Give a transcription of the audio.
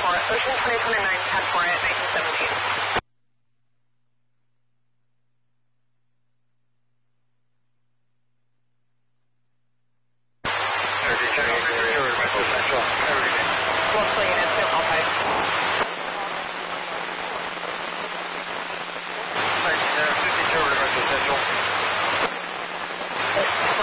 Ocean 2029, 10-4 at 1917. Multiple units, no call type. 52 Central.